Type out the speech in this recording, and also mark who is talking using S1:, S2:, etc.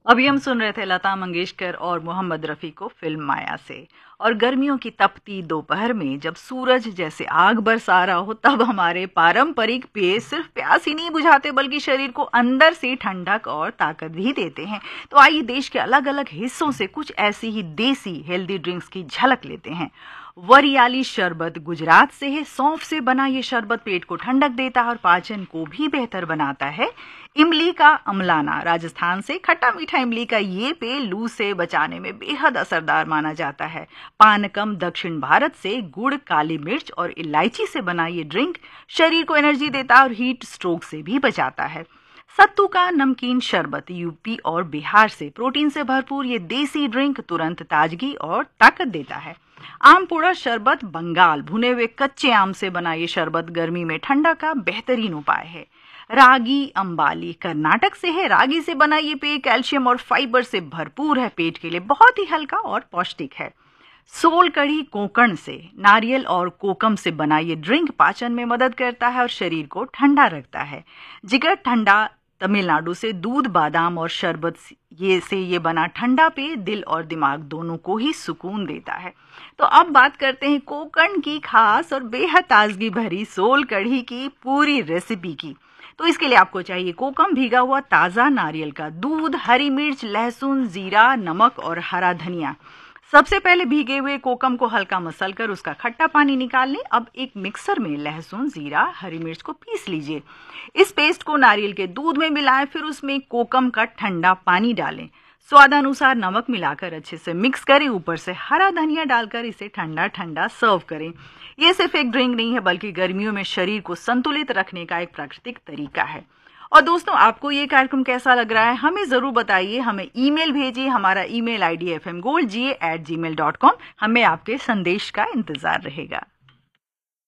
S1: अभी हम सुन रहे थे लता मंगेशकर और मोहम्मद रफ़ी को फिल्म माया से। और गर्मियों की तपती दोपहर में जब सूरज जैसे आग बरसा रहा हो तब हमारे पारंपरिक पेय सिर्फ प्यास ही नहीं बुझाते बल्कि शरीर को अंदर से ठंडक और ताकत भी देते हैं। तो आइए देश के अलग अलग हिस्सों से कुछ ऐसी ही देसी हेल्दी ड्रिंक्स की झलक लेते हैं। वरियाली शरबत गुजरात से है। सौंफ से बना ये शरबत पेट को ठंडक देता है और पाचन को भी बेहतर बनाता है। इमली का अमलाना राजस्थान से। खट्टा मीठा इमली का ये पेय लू से बचाने में बेहद असरदार माना जाता है। पानकम दक्षिण भारत से। गुड़, काली मिर्च और इलायची से बना ये ड्रिंक शरीर को एनर्जी देता है और हीट स्ट्रोक से भी बचाता है। सत्तू का नमकीन शरबत यूपी और बिहार से। प्रोटीन से भरपूर ये देसी ड्रिंक तुरंत ताजगी और ताकत देता है। आम पोड़ा शरबत बंगाल। भुने हुए कच्चे आम से बना ये शरबत गर्मी में ठंडा का बेहतरीन उपाय है। रागी अंबाली कर्नाटक से है। रागी से बना ये पेय कैल्शियम और फाइबर से भरपूर है। पेट के लिए बहुत ही हल्का और पौष्टिक है। सोल कढ़ी कोकण से। नारियल और कोकम से बना ये ड्रिंक पाचन में मदद करता है और शरीर को ठंडा रखता है। जिगर ठंडा तमिलनाडु से। दूध, बादाम और शरबत ये बना ठंडा पेय दिल और दिमाग दोनों को ही सुकून देता है। तो अब बात करते हैं कोकण की खास और बेहद ताजगी भरी सोल कढ़ी की पूरी रेसिपी की। तो इसके लिए आपको चाहिए कोकम, भीगा हुआ ताज़ा नारियल का दूध, हरी मिर्च, लहसुन, जीरा, नमक और हरा धनिया। सबसे पहले भीगे हुए कोकम को हल्का मसलकर उसका खट्टा पानी निकाल लें। अब एक मिक्सर में लहसुन, जीरा, हरी मिर्च को पीस लीजिए। इस पेस्ट को नारियल के दूध में मिलाएं, फिर उसमें कोकम का ठंडा पानी डालें। स्वादानुसार नमक मिलाकर अच्छे से मिक्स करें। ऊपर से हरा धनिया डालकर इसे ठंडा ठंडा सर्व करें। ये सिर्फ एक ड्रिंक नहीं है बल्कि गर्मियों में शरीर को संतुलित रखने का एक प्राकृतिक तरीका है। और दोस्तों, आपको ये कार्यक्रम कैसा लग रहा है हमें जरूर बताइए। हमें ईमेल भेजिए। हमारा ईमेल आईडी fmgoldga@gmail.com। हमें आपके संदेश का इंतजार रहेगा।